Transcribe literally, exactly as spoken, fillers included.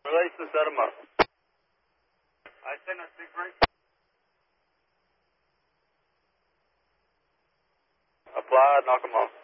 Release and set them up. I send a big break. Apply, knock them off.